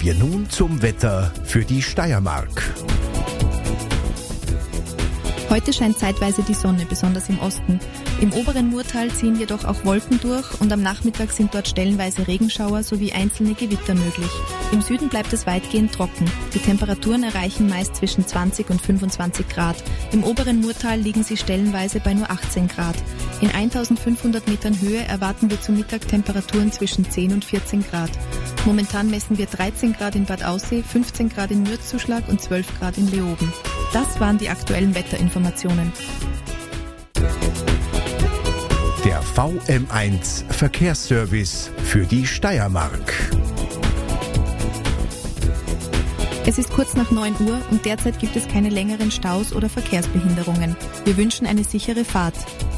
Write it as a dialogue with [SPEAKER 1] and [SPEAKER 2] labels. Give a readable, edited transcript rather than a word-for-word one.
[SPEAKER 1] Kommen wir nun zum Wetter für die Steiermark.
[SPEAKER 2] Heute scheint zeitweise die Sonne, besonders im Osten. Im oberen Murtal ziehen jedoch auch Wolken durch und am Nachmittag sind dort stellenweise Regenschauer sowie einzelne Gewitter möglich. Im Süden bleibt es weitgehend trocken. Die Temperaturen erreichen meist zwischen 20 und 25 Grad. Im oberen Murtal liegen sie stellenweise bei nur 18 Grad. In 1500 Metern Höhe erwarten wir zu Mittag Temperaturen zwischen 10 und 14 Grad. Momentan messen wir 13 Grad in Bad Aussee, 15 Grad in Mürzzuschlag und 12 Grad in Leoben. Das waren die aktuellen Wetterinformationen.
[SPEAKER 1] Der VM1 Verkehrsservice für die Steiermark.
[SPEAKER 2] Es ist kurz nach 9 Uhr und derzeit gibt es keine längeren Staus oder Verkehrsbehinderungen. Wir wünschen eine sichere Fahrt.